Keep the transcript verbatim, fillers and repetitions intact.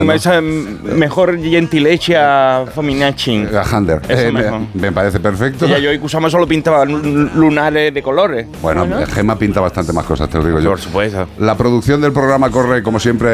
¿no? Esa mejor gentilezza feminachin. Gajander. Eh, me, me parece perfecto. Ya yo Ikusama solo pintaba lunares de colores. Bueno, ¿no? Gemma pinta bastante más cosas, te lo digo yo. Por supuesto. La producción del programa corre, como siempre,